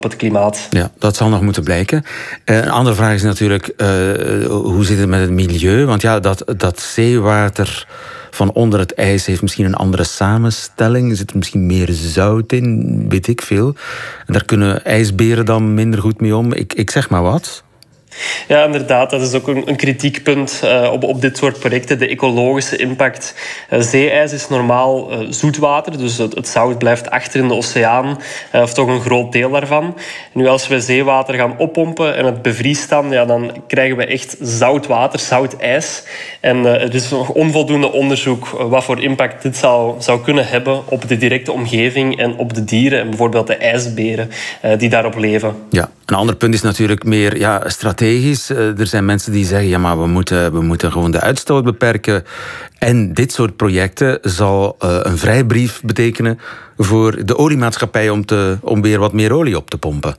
het klimaat. Ja, dat zal nog moeten blijken. Een andere vraag is natuurlijk, hoe zit het met het milieu? Want ja, dat zeewater van onder het ijs heeft misschien een andere samenstelling. Er zit misschien meer zout in, weet ik veel. En daar kunnen ijsberen dan minder goed mee om. Ik zeg maar wat. Ja, inderdaad. Dat is ook een kritiekpunt op dit soort projecten. De ecologische impact. Zeeijs is normaal zoetwater, dus het zout blijft achter in de oceaan, of toch een groot deel daarvan. Nu, als we zeewater gaan oppompen en het bevriest dan krijgen we echt zout water, zout ijs. En er is nog onvoldoende onderzoek wat voor impact dit zou kunnen hebben op de directe omgeving en op de dieren, en bijvoorbeeld de ijsberen die daarop leven. Ja, een ander punt is natuurlijk meer strategisch. Er zijn mensen die zeggen, ja, maar we moeten gewoon de uitstoot beperken. En dit soort projecten zal een vrijbrief betekenen voor de oliemaatschappij om weer wat meer olie op te pompen.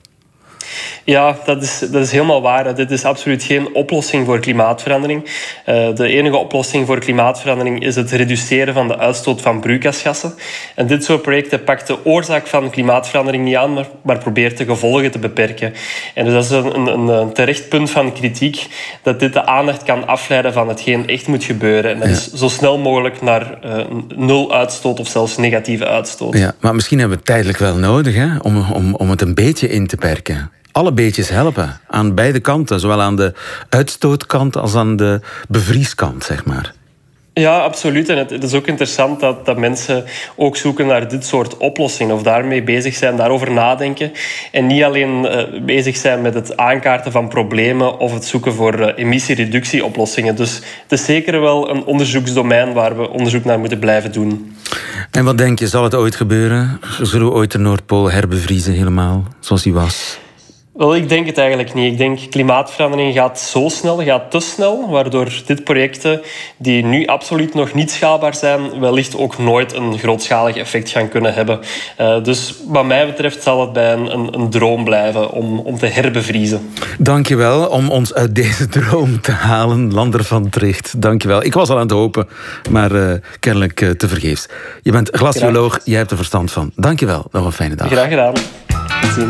Ja, dat is helemaal waar. Dit is absoluut geen oplossing voor klimaatverandering. De enige oplossing voor klimaatverandering is het reduceren van de uitstoot van broeikasgassen. En dit soort projecten pakt de oorzaak van klimaatverandering niet aan, maar probeert de gevolgen te beperken. En dus dat is een terecht punt van kritiek, dat dit de aandacht kan afleiden van hetgeen echt moet gebeuren. En dat is zo snel mogelijk naar nul uitstoot of zelfs negatieve uitstoot. Ja, maar misschien hebben we het tijdelijk wel nodig, hè, om het een beetje in te perken. Alle beetjes helpen, aan beide kanten. Zowel aan de uitstootkant als aan de bevrieskant, zeg maar. Ja, absoluut. En het is ook interessant dat mensen ook zoeken naar dit soort oplossingen, of daarmee bezig zijn, daarover nadenken. En niet alleen bezig zijn met het aankaarten van problemen of het zoeken voor emissiereductieoplossingen. Dus het is zeker wel een onderzoeksdomein waar we onderzoek naar moeten blijven doen. En wat denk je, zal het ooit gebeuren? Zullen we ooit de Noordpool herbevriezen helemaal, zoals die was? Wel, ik denk het eigenlijk niet. Ik denk klimaatverandering gaat zo snel, gaat te snel, waardoor dit projecten, die nu absoluut nog niet schaalbaar zijn, wellicht ook nooit een grootschalig effect gaan kunnen hebben. Dus wat mij betreft zal het bij een droom blijven om te herbevriezen. Dank je wel om ons uit deze droom te halen, Lander van Tricht. Dank je wel. Ik was al aan het hopen, maar kennelijk tevergeefs. Je bent glacioloog, jij hebt er verstand van. Dank je wel. Nog een fijne dag. Graag gedaan. Tot ziens.